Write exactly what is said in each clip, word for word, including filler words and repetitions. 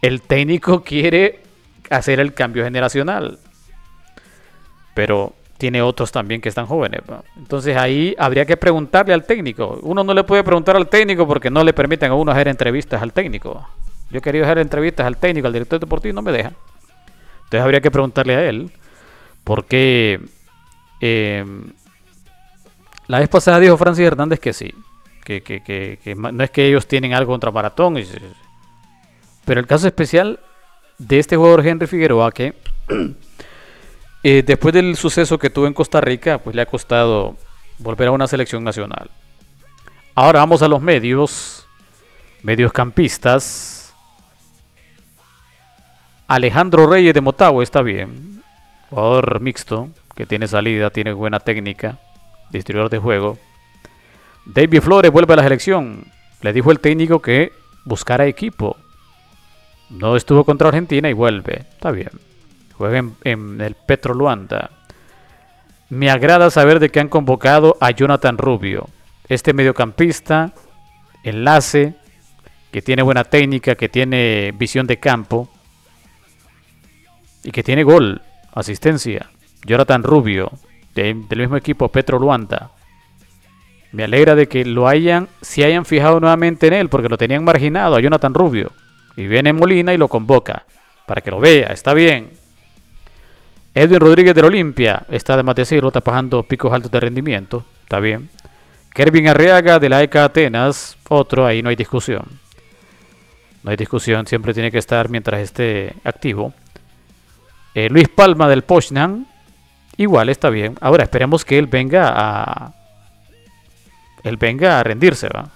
el técnico quiere hacer el cambio generacional, pero tiene otros también que están jóvenes, ¿va? Entonces ahí habría que preguntarle al técnico. Uno no le puede preguntar al técnico porque no le permiten a uno hacer entrevistas al técnico. Yo he querido hacer entrevistas al técnico, al director deportivo, y no me dejan. Entonces habría que preguntarle a él, porque eh, la vez pasada dijo Francis Hernández que sí, que, que, que, que no es que ellos tienen algo contra Maratón, y, pero el caso especial de este jugador Henry Figueroa, que eh, después del suceso que tuvo en Costa Rica, pues le ha costado volver a una selección nacional. Ahora vamos a los medios, mediocampistas. Alejandro Reyes de Motagua está bien, jugador mixto, que tiene salida, tiene buena técnica, distribuidor de juego. David Flores vuelve a la selección, le dijo el técnico que buscara equipo. No estuvo contra Argentina y vuelve, está bien. Juega en, en el Petro Luanda. Me agrada saber de que han convocado a Jonathan Rubio, este mediocampista, enlace, que tiene buena técnica, que tiene visión de campo y que tiene gol, asistencia. Jonathan Rubio, de, del mismo equipo Petro Luanda. Me alegra de que lo hayan, se hayan fijado nuevamente en él, porque lo tenían marginado a Jonathan Rubio. Y viene Molina y lo convoca, para que lo vea, está bien. Edwin Rodríguez del Olimpia, está de más decirlo, está pasando picos altos de rendimiento, está bien. Kervin Arriaga de la E C A Atenas, otro, ahí no hay discusión. No hay discusión, siempre tiene que estar mientras esté activo. Eh, Luis Palma del Poznan, igual está bien. Ahora esperemos que él venga a... Él venga a rendirse, ¿va?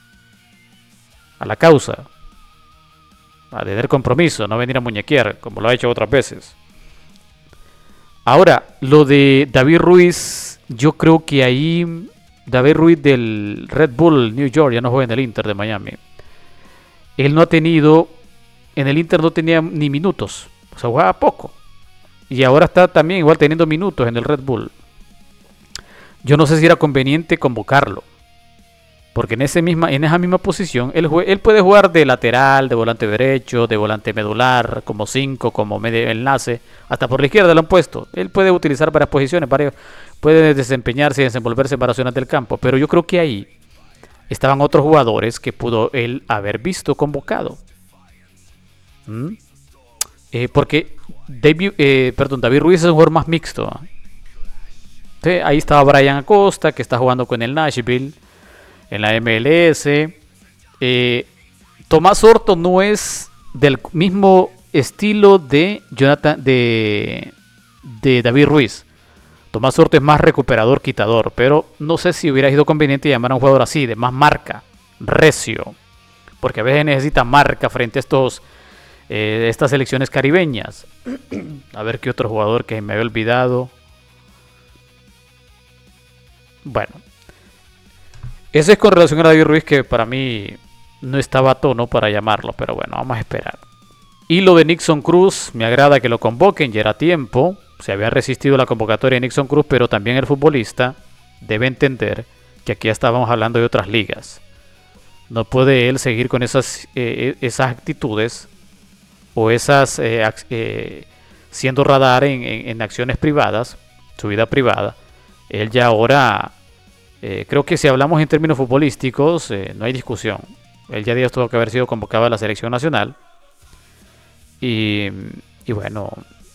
A la causa. A tener compromiso, no venir a muñequear, como lo ha hecho otras veces. Ahora, lo de David Ruiz, yo creo que ahí... David Ruiz del Red Bull New York, ya no juega en el Inter de Miami. Él no ha tenido... En el Inter no tenía ni minutos. O sea, jugaba poco. Y ahora está también igual teniendo minutos en el Red Bull. Yo no sé si era conveniente convocarlo. Porque en, ese misma, en esa misma posición, él, él puede jugar de lateral, de volante derecho, de volante medular, como cinco, como medio enlace. Hasta por la izquierda lo han puesto. Él puede utilizar varias posiciones, varios, puede desempeñarse y desenvolverse en varias zonas del campo. Pero yo creo que ahí estaban otros jugadores que pudo él haber visto convocado. ¿Mm? Eh, porque David, eh, perdón, David Ruiz es un jugador más mixto. ¿Sí? Ahí estaba Brian Acosta, que está jugando con el Nashville en la M L S. Eh, Tomás Horto no es del mismo estilo de Jonathan, de, de David Ruiz. Tomás Horto es más recuperador, quitador, pero no sé si hubiera sido conveniente llamar a un jugador así, de más marca, recio, porque a veces necesita marca frente a estos Eh, estas selecciones caribeñas. A ver qué otro jugador que me había olvidado. Bueno, ese es con relación a David Ruiz, que para mí no estaba a tono para llamarlo, pero bueno, vamos a esperar. Y lo de Nixon Cruz, me agrada que lo convoquen, ya era tiempo. Se había resistido la convocatoria de Nixon Cruz, pero también el futbolista debe entender que aquí estábamos hablando de otras ligas. No puede él seguir con esas, eh, esas actitudes o esas eh, eh, siendo radar en, en, en acciones privadas, su vida privada. Él ya ahora, eh, creo que si hablamos en términos futbolísticos, eh, no hay discusión. Él ya tuvo que haber sido convocado a la selección nacional. Y, y bueno,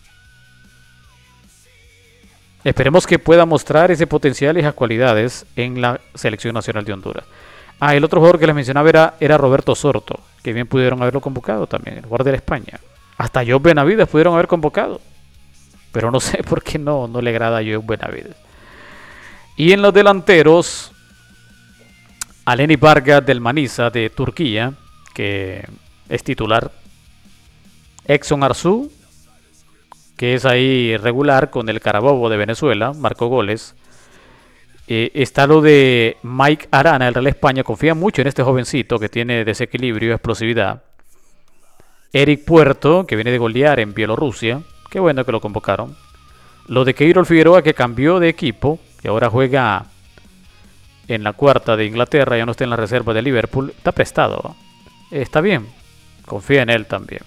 esperemos que pueda mostrar ese potencial y esas cualidades en la selección nacional de Honduras. Ah, el otro jugador que les mencionaba era, era Roberto Sorto, que bien pudieron haberlo convocado también, el jugador de la España. Hasta Joe Benavides pudieron haber convocado, pero no sé por qué no, no le agrada a Joe Benavides. Y en los delanteros, Aleni Vargas del Manisa de Turquía, que es titular. Exxon Arzú, que es ahí regular con el Carabobo de Venezuela, marcó goles. Eh, está lo de Mike Arana, el Real España. Confía mucho en este jovencito que tiene desequilibrio y explosividad. Eric Puerto, que viene de golear en Bielorrusia. Qué bueno que lo convocaron. Lo de Keirol Figueroa, que cambió de equipo y ahora juega en la cuarta de Inglaterra. Ya no está en la reserva de Liverpool. Está prestado. Está bien. Confía en él también.